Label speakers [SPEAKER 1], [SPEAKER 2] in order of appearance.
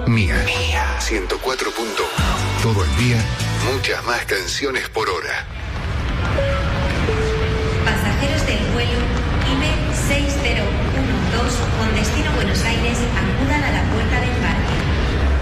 [SPEAKER 1] Mía. 104. Todo el día, muchas más canciones por hora.
[SPEAKER 2] Pasajeros del vuelo IBE 6012